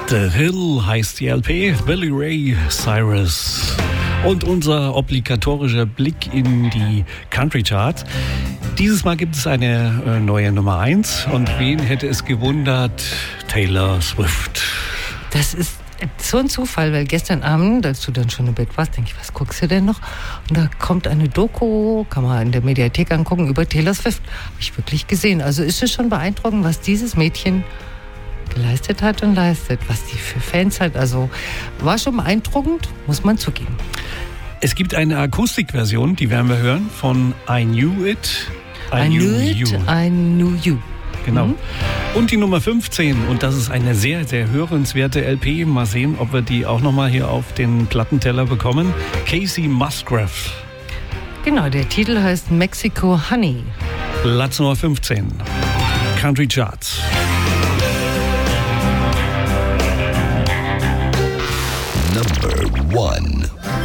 The Hill heißt die LP, Billy Ray Cyrus. Und unser obligatorischer Blick in die Country Charts. Dieses Mal gibt es eine neue Nummer 1. Und wen hätte es gewundert? Taylor Swift. Das ist so ein Zufall, weil gestern Abend, als du dann schon im Bett warst, denke ich, was guckst du denn noch? Und da kommt eine Doku, kann man in der Mediathek angucken, über Taylor Swift. Habe ich wirklich gesehen. Also ist es schon beeindruckend, was dieses Mädchen geleistet hat und leistet, was die für Fans hat. Also war schon beeindruckend, muss man zugeben. Es gibt eine Akustikversion, die werden wir hören, von I Knew It, I Knew You. Genau. Und die Nummer 15, und das ist eine sehr, sehr hörenswerte LP. Mal sehen, ob wir die auch nochmal hier auf den Plattenteller bekommen. Casey Musgrave. Genau, der Titel heißt Mexico Honey. Platz Nummer 15. Country Charts. Number 1.